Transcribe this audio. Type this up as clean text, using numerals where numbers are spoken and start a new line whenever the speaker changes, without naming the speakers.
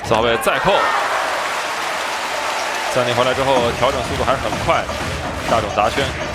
4号位再扣，暂停回来之后调整速度还是很快的。大冢达轩